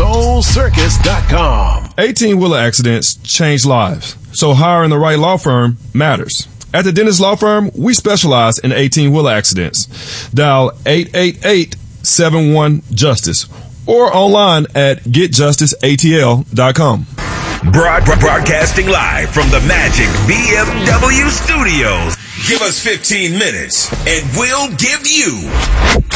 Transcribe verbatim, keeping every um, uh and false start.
soul circus dot com. eighteen-wheeler accidents change lives, so hiring the right law firm matters. At the Dennis Law Firm, we specialize in eighteen-wheeler accidents. Dial eight eight eight, seven one, justice or online at get justice A T L dot com. Broad, broadcasting live from the Magic B M W studios. Give us fifteen minutes and we'll give you